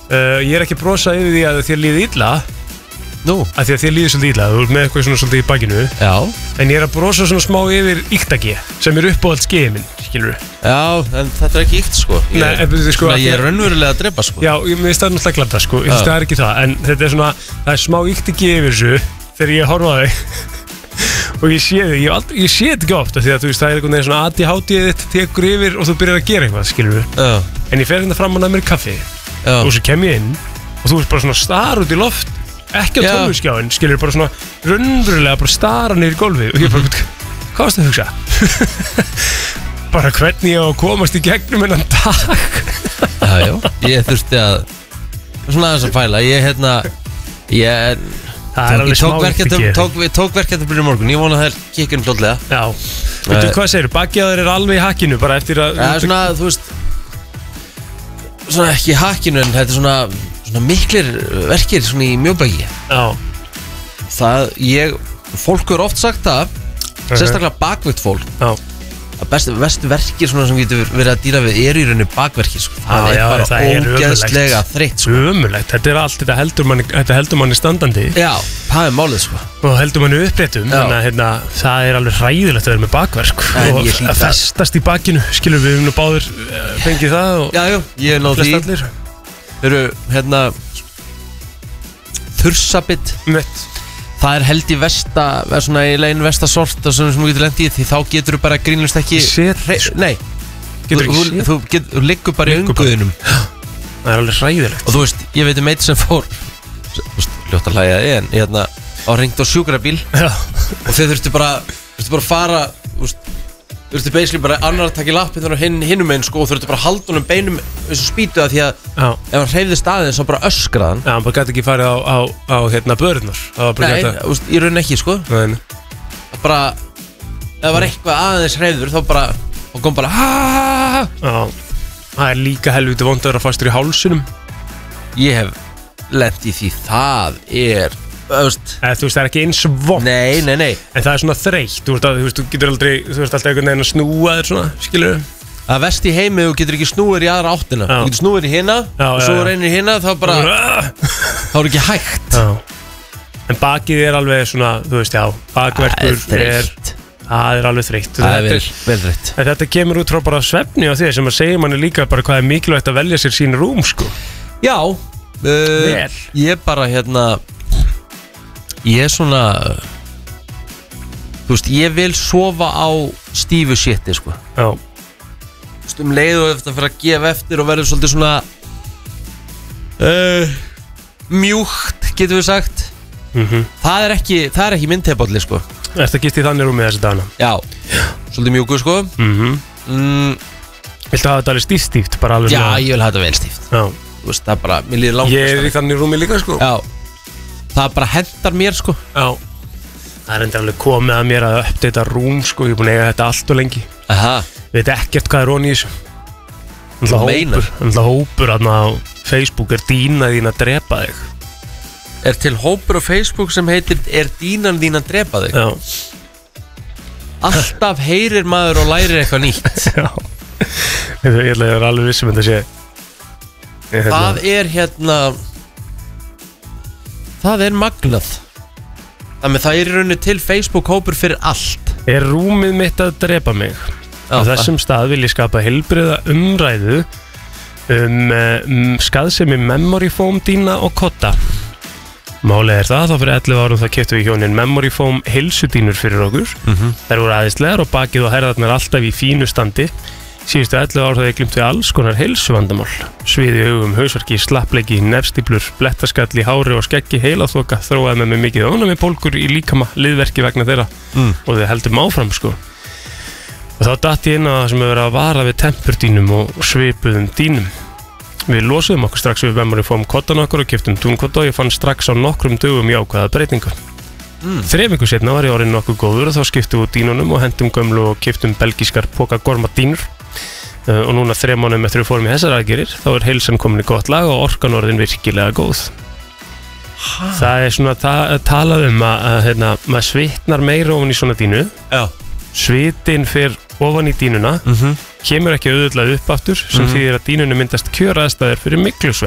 Ég ekki að brosa yfir því að þér líði illa. Nú? Af því að þér líður svolítið illa, þú ert með eitthvað svona svolítið í bakinu. Já. En ég að brosa svona smá yfir íktagi, sem uppáhaldsgeðið minn, skilur við. Já, en þetta ekki íkt, sko. Ég raunverulega að drepa, sko. Já, ég veist það náttúrulega glata, sko. Ég veist það ekki það, en þetta svona, það smá íktagi yfir þessu, þegar ég horfa á þig. Og ég sé þig, ég sé þetta ekki ofta, því að þú veist, það einhvern veginn svona ADHD-ið þitt tekur yfir og þú byrjar að gera eitthvað, skilur við. En ég fer hérna fram og næ mér kaffi og svo kem ég inn og þú veist bara svona star út í loft, ekki á tölvuskjáin, skilur bara svona raunverulega bara stara niður í gólfið og ég bara, hvað varst það að hugsa? Bara hvernig ég á að komast í gegnum hennan dag. Já, ég þurfti að svona aðeins að fæla, ég tók verkefni morgun, ég vona að það er kikkin fljótlega. Já, veitu hvað segir, bakjaður er alveg í hakkinu bara eftir að... Já, svona, þú veist, svona ekki í hakkinu en þetta er svona miklir verkir svona í mjóbæki. Já. Fólk er oft sagt það, sérstaklega bakveikt fólk. Já. Að bestu verkir svona sem við getum verið að dýra við eru í rauninni bakverkir, sko. Það er bara ógeðslega þreytt, sko. Ömurlegt, þetta er allt, þetta heldur manni standandi. Já, það er málið, sko. Og heldur manni uppréttum, þannig að það er alveg hræðilegt að vera með bakverk og að festast í bakinu, skilur við nú báður fengið það og ég náðu því. Eru, þursabitt. Mitt. Það er held í svona í leginn vestasort og svona sem þú getur lent í því þá getur þú bara grínlust ekki Nei, þú liggur bara í önguðinum. Það er alveg hræðilegt. Og þú veist, ég veit eitt sem fór ljótt að hlæja en á ringt á sjúkrabíl og þeir þurftu bara að fara þú þurftu basically bara annar að taka í lappin og hinum einn, sko, og þurftu bara að halda honum beinum eins og spýtu það því að ef hann hreyfði staðinn þá bara öskraðan. Já, hann bara gæti ekki farið á börurnar. Nei, í rauninni ekki, sko. Nei. Það bara, ef það var eitthvað aðeins hreyfður þá bara, og kom bara Já, það er líka helviti vont að vera fastur í hálsunum. Ég hef lent í því, það er Þú veist, það er ekki eins vont. Nei. En það er svona þreytt. Þú getur aldrei, þú veist alltaf einhvern veginn að snúa þér svona, skilur við. Það verst í heimi, þú getur ekki snúið í aðra áttina. Þú getur snúið í hina og svo reynir hina, þá bara þá er ekki hægt. En bakið er alveg svona, þú veist, bakverkur það er alveg þreytt. Það er vel þreytt. Þetta kemur út frá bara svefni á því sem að segja manni líka bara hvað er mikilvægt að velja sér sín rúm, sko. Já, ég bara ég er svona þú veist, ég vil sofa á stífu shiti, sko. Já. Leið og eftir að fyrir að gefa eftir og verður svolítið svona mjúkt, getur við sagt. Það er ekki minn tepalli, sko. Ertu að gist í þannig rúmið þessi dagana? Já, svolítið mjúku, sko. Viltu hafa þetta alveg stíft? Já, ég vil hafa þetta vel stíft. Já. Þú veist, það er bara, mér líður langt. Ég er í þannig rúmið líka, sko. Já. Það bara hendar mér, sko. Já. Það er endur alveg komið að mér að uppdata rúm, sko. Ég er búin að eiga þetta allt og lengi. Veit ekkert hvað er onni í þessu. Hópur á Facebook er dýna þín að drepa þig. Er til hópur á Facebook sem heitir er dýnan þín að drepa þig? Já. Alltaf heyrir maður og lærir eitthvað nýtt. Já. Ég ætla að vera alveg vissum en það sé. Það er magnað. Þannig það er í rauninni til Facebook hópur fyrir allt. Er rúmið mitt að drepa mig? Á þessum stað vil ég skapa heilbrigða umræðu skaðsemi memory foam dýna og kotta. Málið er það, þá fyrir 11 árum það keyptum við hjónin memory foam heilsudýnur fyrir okkur. Þær voru æðislegar og bakið og herðarnar alltaf í fínu standi. Síðustu 11 ár það ég glimt við alls konar heilsuvandamál. Sviði augum, hausverki, slappleiki, nefstíplur, blettaskall í hári og skeggi, heilaþoka, þróaði með mig mikið ónæmi bólgur í líkama, liðverki vegna þeirra og þau heldum áfram, sko. Og þá datt ég inn á það sem hefur verið að vara við tempurdýnum og svipuðum dýnum. Við losuðum okkur strax við memory foam kottan okkur og keyptum túnkotta og ég fann strax á nokkrum dögum jákvæða breytingu. 3 vikur seinna var ég orðinn nokkuð góður og þá skiptum við út dýnunum og hendum gömlu og keyptum belgískar Poca Gorma dýnur. Og núna 3 mánuðum eftir við fórum í þessar aðgerðir þá er heilsan komin í gott lag og orkan orðin virkilega góð. Það er svona talað að maður svitnar meira ofan í svona dýnu. Já. Svitin fer ofan í dýnuna, kemur ekki auðvitað upp aftur sem þýðir að dýnunum myndast kjöraðstæður fyrir myglusvepp.